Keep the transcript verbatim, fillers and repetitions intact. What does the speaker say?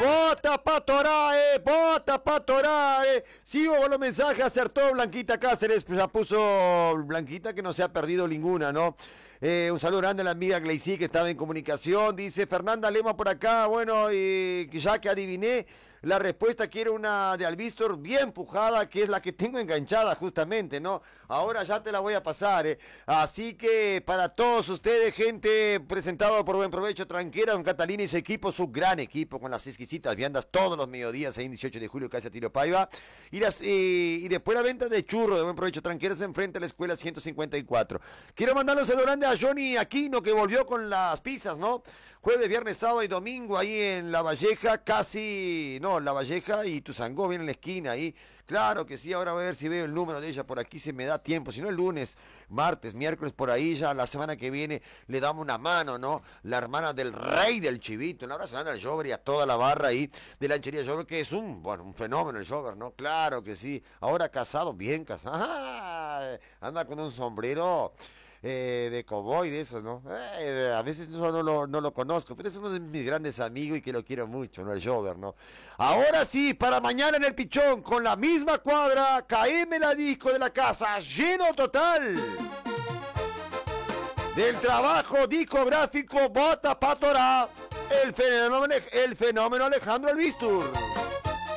Bota Patorae, bota Patorae. Sigo con los mensajes, acertó Blanquita Cáceres, pues ya puso Blanquita que no se ha perdido ninguna, ¿no? Eh, un saludo grande a la amiga Gleicy que estaba en comunicación. Dice Fernanda Lema por acá, bueno, eh, ya que adiviné la respuesta, quiero una de Alvístor bien pujada, que es la que tengo enganchada justamente, ¿no? Ahora ya te la voy a pasar, ¿eh? Así que para todos ustedes, gente, presentado por Buen Provecho Tranquera, con Catalina y su equipo, su gran equipo, con las exquisitas viandas todos los mediodías, ahí en dieciocho de julio, casi a Tiro Paiva. Y, las, eh, y después la venta de churro de Buen Provecho Tranquera se enfrenta a la escuela ciento cincuenta y cuatro. Quiero mandarle un saludo grande a Johnny Aquino, que volvió con las pizzas, ¿no? Jueves, viernes, sábado y domingo ahí en La Valleja, casi, no, La Valleja y Tuzangó, viene en la esquina ahí. Claro que sí, ahora voy a ver si veo el número de ella por aquí, se me da tiempo. Si no, el lunes, martes, miércoles, por ahí ya la semana que viene le damos una mano, ¿no? La hermana del rey del chivito, un abrazo grande al Jover y a toda la barra ahí de la lanchería Jover, que es un, bueno, un fenómeno el Jover, ¿no? Claro que sí. Ahora casado, bien casado. ¡Ah! Anda con un sombrero Eh, de cowboy, de esos, ¿no? Eh, a veces no, no, lo, no lo conozco, pero es uno de mis grandes amigos y que lo quiero mucho, ¿no? El Jover, ¿no? Ahora sí, para mañana en el Pichón, con la misma cuadra, K M la disco de la casa, lleno total. Del trabajo discográfico Bota Patora, el fenómeno, el fenómeno Alejandro Alvístur.